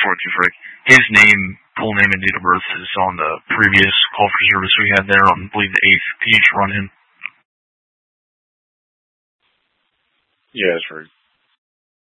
Frick. His name, full name and date of birth is on the previous call for service we had there on, I believe, the 8th. Can you just run him? Yeah, that's right.